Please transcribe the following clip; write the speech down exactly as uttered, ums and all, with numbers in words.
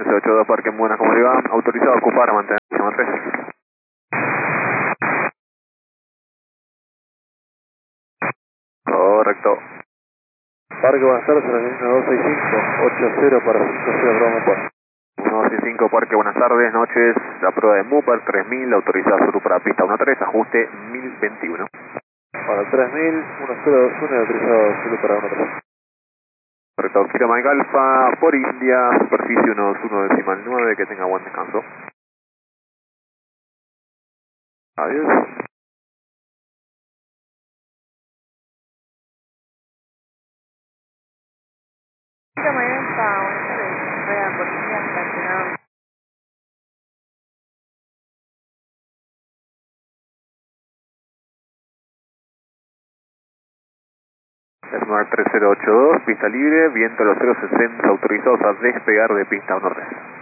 tres cero ocho dos, Parque en buena, ¿cómo le va? Autorizado a ocupar, mantener llama tres. Correcto. Parque, buenas tardes, en la línea dos seis cinco, ocho cero para cinco cero, Bravo Mopar. uno seis cinco, Parque, buenas tardes, noches, la prueba de Mopar tres mil, autorizado solo para pista uno tres, ajuste mil veintiuno. Para tres mil, uno cero dos uno, autorizado solo para uno tres. Correcto, Kilo Mike Alfa, por India, superficie uno dos uno decimal nueve, que tenga buen descanso. Adiós. Kilo Mike Alfa, buenas tardes, rueda por India, estacionado. Smart tres cero ocho dos, pista libre, viento a los cero sesenta, autorizados a despegar de pista uno tres.